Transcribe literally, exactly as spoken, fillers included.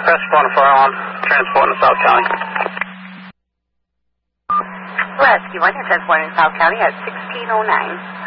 Rescue one four one, transporting to South County. Rescue one, you're transporting to South County at sixteen oh nine.